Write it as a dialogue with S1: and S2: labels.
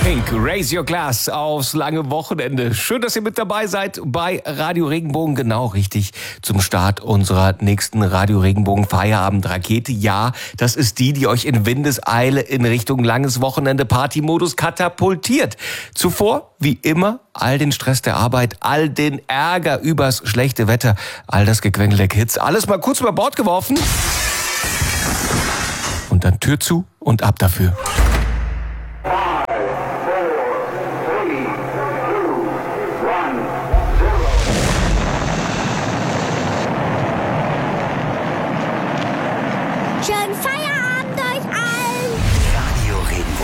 S1: Pink, Raise Your Glass aufs lange Wochenende. Schön, dass ihr mit dabei seid bei Radio Regenbogen. Genau richtig zum Start unserer nächsten Radio Regenbogen Feierabend-Rakete. Ja, das ist die euch in Windeseile in Richtung langes Wochenende Partymodus katapultiert. Zuvor, wie immer, all den Stress der Arbeit, all den Ärger übers schlechte Wetter, all das Gequengel der Kids, alles mal kurz über Bord geworfen und dann Tür zu und ab dafür.